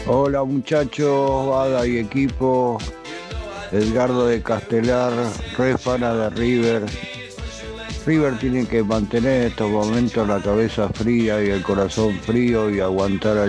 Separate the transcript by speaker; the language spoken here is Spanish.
Speaker 1: Hola muchachos, Bada y equipo, Edgardo de Castelar, re fana de River. River tiene que mantener en estos momentos la cabeza fría y el corazón frío y aguantar al